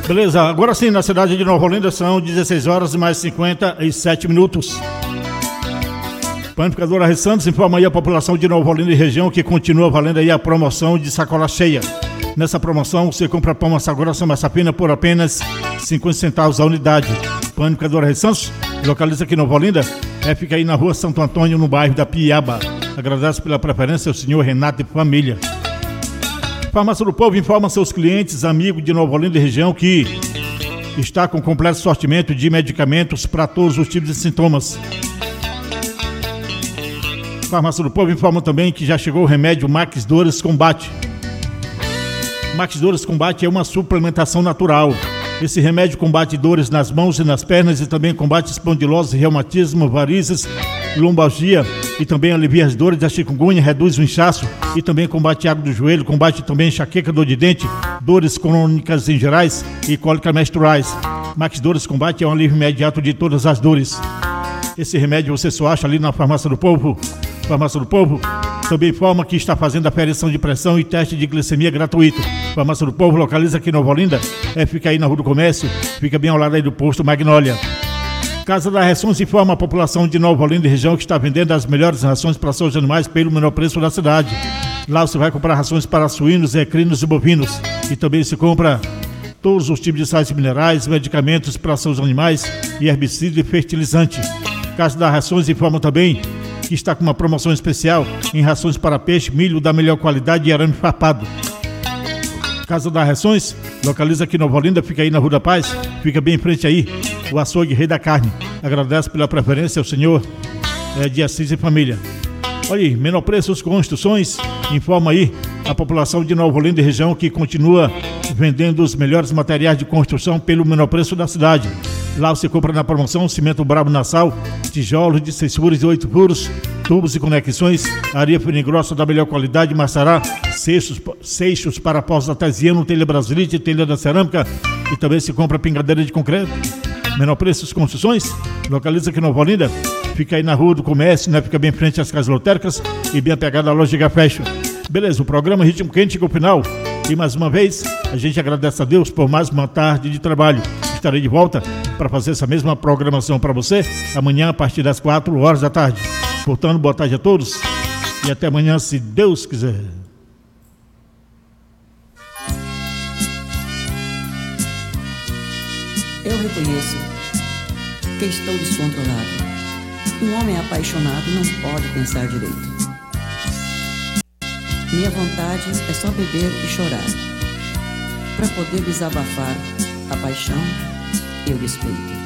Beleza, agora sim, na cidade de Nova Olinda são 16 horas e mais 57 minutos. Panificadora Rei Santos informa aí a população de Nova Olinda e região que continua valendo aí a promoção de sacola cheia. Nessa promoção você compra pão massa grossa, massa fina por apenas 50 centavos a unidade. Panificadora Rei Santos, localiza aqui em Nova Olinda, fica aí na rua Santo Antônio, no bairro da Piaba. Agradece pela preferência ao senhor Renato e família. Farmácia do Povo informa seus clientes, amigos de Nova Olinda e região que está com completo sortimento de medicamentos para todos os tipos de sintomas. Farmácia do Povo informa também que já chegou o remédio Max Dores Combate. Max Dores Combate é uma suplementação natural. Esse remédio combate dores nas mãos e nas pernas e também combate espondilose, reumatismo, varizes, lombalgia e também alivia as dores da chikungunya, reduz o inchaço e também combate água do joelho, combate também enxaqueca, dor de dente, dores crônicas em gerais e cólicas menstruais. Max Dores Combate é um alívio imediato de todas as dores. Esse remédio você só acha ali na Farmácia do Povo. Farmácia do Povo também informa que está fazendo aferição de pressão e teste de glicemia gratuito. Farmácia do Povo localiza aqui em Nova Olinda, fica aí na Rua do Comércio, fica bem ao lado aí do posto Magnólia. Casa das Rações informa a população de Nova Olinda e região que está vendendo as melhores rações para seus animais pelo menor preço da cidade. Lá você vai comprar rações para suínos, equinos e bovinos. E também se compra todos os tipos de sais minerais, medicamentos para seus animais e herbicida e fertilizante. Casa das Rações informa também que está com uma promoção especial em rações para peixe, milho da melhor qualidade e arame farpado. Casa das Rações, localiza aqui em Nova Olinda, fica aí na Rua da Paz, fica bem em frente aí, o açougue Rei da Carne. Agradece pela preferência ao senhor de Assis e família. Olha aí, menor preços construções, informa aí a população de Nova Olinda e região que continua vendendo os melhores materiais de construção pelo menor preço da cidade. Lá você compra na promoção cimento Brabo Nassau, tijolos de 6 furos e 8 furos, tubos e conexões, areia fina e grossa da melhor qualidade, maçará, seixos para postos artesiano, telha brasilite, telha da cerâmica e também se compra pingadeira de concreto. Menor preços construções, localiza aqui em Nova Olinda, fica aí na Rua do Comércio, né? Fica bem em frente às casas lotéricas e bem apegada à loja de Gafecho. Beleza, o programa Ritmo Quente chega ao final e mais uma vez a gente agradece a Deus por mais uma tarde de trabalho. Estarei de volta para fazer essa mesma programação para você amanhã a partir das 4 horas da tarde. Portanto, boa tarde a todos e até amanhã, se Deus quiser. Eu reconheço que estou descontrolado. Um homem apaixonado não pode pensar direito. Minha vontade é só beber e chorar. Para poder desabafar a paixão, eu respeito.